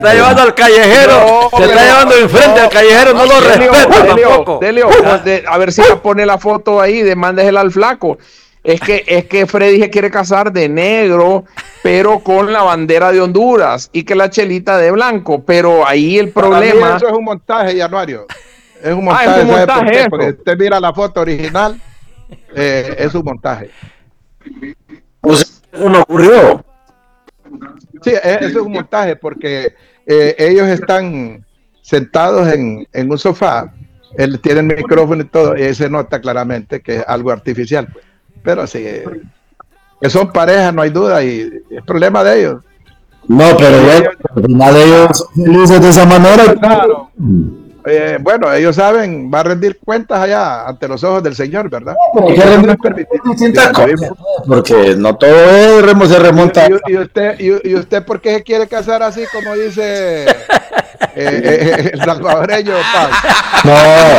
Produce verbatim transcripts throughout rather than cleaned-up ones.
está llevando al callejero, no, se está llevando enfrente no, al callejero, no, no lo respeta tampoco. Delio, de, a ver si la pone la foto ahí, demándesela al flaco. Es que, es que Freddy se quiere casar de negro, pero con la bandera de Honduras, y que la Chelita de blanco, pero ahí el problema... Para mí eso es un montaje, Januario. Es un montaje, ah, es un montaje por qué? Porque usted mira la foto original, eh, es un montaje. Pues eso no ocurrió. Sí, eso es un montaje porque eh, ellos están sentados en, en un sofá, él tiene el micrófono y todo, y se nota claramente que es algo artificial. Pues. Pero sí, eh, que son parejas, no hay duda, y es problema de ellos. No, pero bueno, nada de ellos felices de esa manera. Claro. Eh, bueno, ellos saben, va a rendir cuentas allá ante los ojos del Señor, ¿verdad? No, pero no es permitido, porque no todo es, se remonta. ¿Y, y, usted, y, ¿Y usted por qué se quiere casar así como dice eh, eh, el salvadoreño? Paz? No,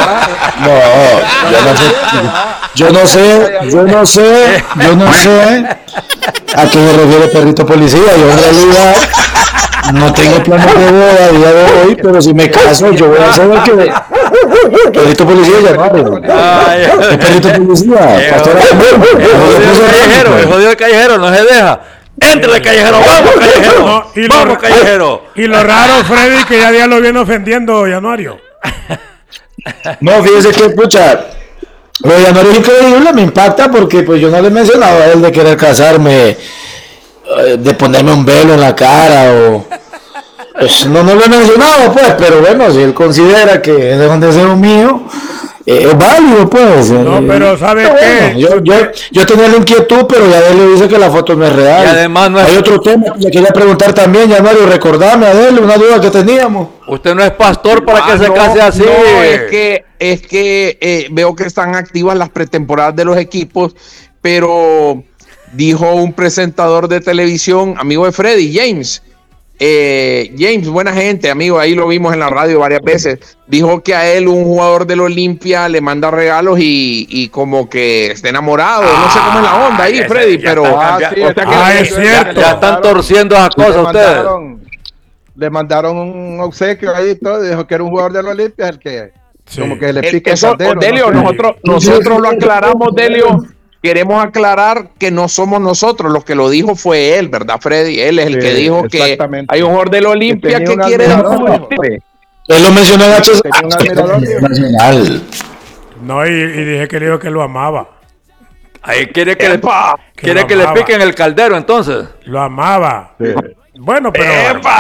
no, yo no sé, yo no sé, yo no sé, yo no sé a qué se refiere perrito policía. Yo en realidad no tengo planes de boda a día de hoy, pero si me caso, yo voy a hacer el que. Perrito policía, llamarlo. El perrito policía. El callejero, el jodido callejero, no se deja. Entre el callejero, vamos callejero. No, y vamos lo, callejero. Y lo raro, Freddy, que ya día lo viene ofendiendo, Januario. No, fíjese que, pucha, lo de Januario es increíble, me impacta porque pues yo no le he mencionado a él de querer casarme, de ponerme un velo en la cara o pues, no, no lo he mencionado pues, pero bueno, si él considera que es de un deseo mío, eh, es válido pues. No, eh, pero ¿sabe qué? Bueno, yo, yo, yo tenía la inquietud, pero ya él le dice que la foto no es real. Y además no es... Hay otro tema que le quería preguntar también, Januario, recordame a él, una duda que teníamos. Usted no es pastor para ah, que se no, case así. No, es que, es que eh, veo que están activas las pretemporadas de los equipos, pero dijo un presentador de televisión, amigo de Freddy, James, eh, James, buena gente, amigo, ahí lo vimos en la radio varias veces, dijo que a él un jugador del Olimpia le manda regalos y, y como que está enamorado, ah, no sé cómo es la onda ahí, Freddy, pero... Ah, sí, o sea que ah, es cierto. Ya, ya están torciendo esas cosas ustedes. Le mandaron un obsequio ahí y todo, y dijo que era un jugador del Olimpia, el que sí. Como que le pica el, eso, caldero, Delio, no sé. nosotros, nosotros lo aclaramos, Delio. Queremos aclarar que no somos nosotros, lo que lo dijo fue él, ¿verdad, Freddy? Él es el sí, que dijo que hay un jugador del Olimpia que, que quiere... Él lo mencionó en H Nacional. No, y, y dije que le dijo que lo amaba. Ahí quiere que, le, que, quiere que le piquen el caldero, entonces. Lo amaba. Sí. Bueno, pero...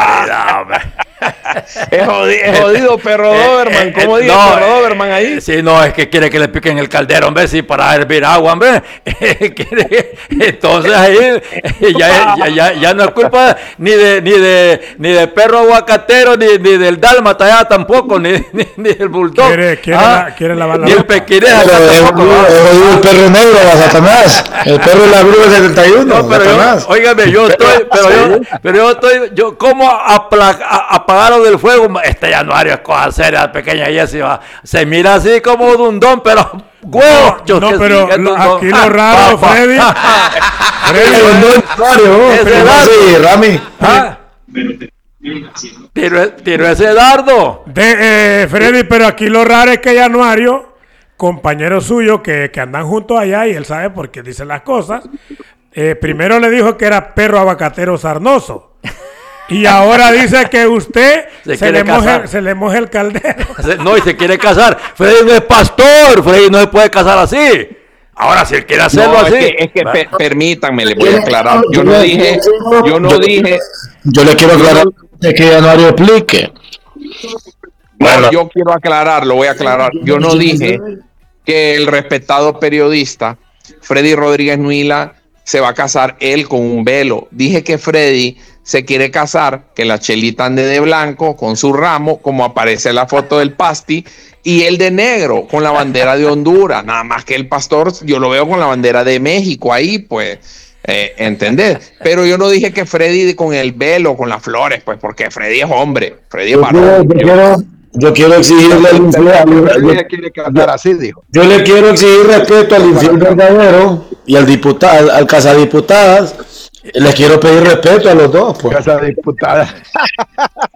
es, jodido, es jodido, perro Doberman. Eh, ¿Cómo eh, dice no, perro Doberman ahí? Sí, no, es que quiere que le piquen el caldero, hombre, sí, para hervir agua, hombre. Entonces ahí ya, ya, ya, ya no es culpa ni de ni de ni de perro aguacatero, ni, ni del dálmata ya tampoco, ni, ni, ni del bulldog. Quiere, quiere, ah, la, quiere lavar la ni el pequinés acá tampoco. El perro negro, Satanás. El perro de la Bruja setenta y uno. No, pero yo, óigame, yo estoy, pero yo, pero yo estoy, yo, ¿cómo apagarlo del fuego? Este Januario es cosa seria, pequeña Jessie, se mira así como dundón, pero huevo. No, no pero sí, lo, aquí lo raro, Freddy. Freddy, Rami. ¿Ah? Tiro, tiro ese dardo. De, eh, Freddy, pero aquí lo raro es que Januario, compañero suyo, que, que andan juntos allá y él sabe por qué dice las cosas, eh, primero le dijo que era perro aguacatero sarnoso. Y ahora dice que usted se, se, le moje, se le moje el caldero. No, y se quiere casar. Freddy no es pastor. Freddy no se puede casar así. Ahora, si él quiere hacerlo no, así. Es que, es que per, permítanme, le voy a aclarar. Yo no dije. Yo no dije. Yo le quiero aclarar de que Januario explique. Bueno, yo quiero aclarar, lo voy a aclarar. Yo no dije que el respetado periodista Freddy Rodríguez Nuila se va a casar él con un velo. Dije que Freddy se quiere casar, que la Chelita ande de blanco con su ramo, como aparece en la foto del Pasti, y él de negro con la bandera de Honduras. Nada más que el pastor, yo lo veo con la bandera de México ahí, pues, eh, ¿entendés? Pero yo no dije que Freddy con el velo, con las flores, pues, porque Freddy es hombre, Freddy es varón. Yo quiero, yo quiero exigirle al infiel, yo le quiero exigir respeto al infiel verdadero y al diputado, al casadiputadas. Les quiero pedir respeto a los dos, pues. Casa diputada.